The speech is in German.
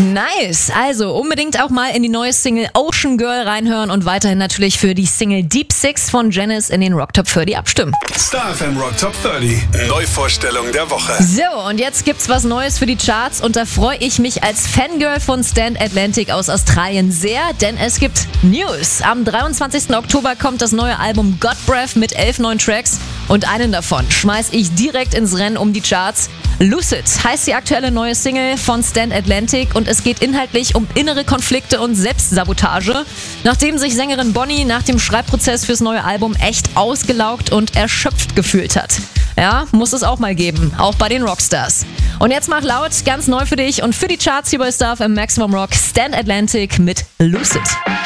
Nice. Also unbedingt auch mal in die neue Single Ocean Girl reinhören und weiterhin natürlich für die Single Deep Six von Janice in den Rock Top 30 abstimmen. Star FM Rock Top 30. Neuvorstellung der Woche. So, und jetzt gibt's was Neues für die Charts und da freue ich mich als Fangirl von Stand Atlantic aus Australien sehr, denn es gibt News. Am 23. Oktober kommt das neue Album God Breath mit 11 neuen Tracks und einen davon schmeiß ich direkt ins Rennen um die Charts. Lucid heißt die aktuelle neue Single von Stand Atlantic und es geht inhaltlich um innere Konflikte und Selbstsabotage, nachdem sich Sängerin Bonnie nach dem Schreibprozess fürs neue Album echt ausgelaugt und erschöpft gefühlt hat. Ja, muss es auch mal geben, auch bei den Rockstars. Und jetzt mach laut, ganz neu für dich und für die Charts hier bei Star FM Maximum Rock, Stand Atlantic mit Lucid.